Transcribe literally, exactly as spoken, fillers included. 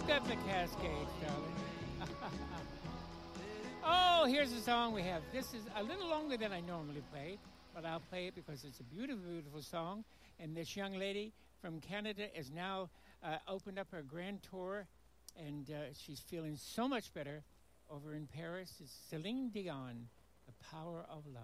up the Cascades, darling. Oh, here's a song we have. This is a little longer than I normally play, but I'll play it because it's a beautiful, beautiful song. And this young lady from Canada has now uh, opened up her grand tour, and uh, she's feeling so much better over in Paris. It's Celine Dion, The Power of Love.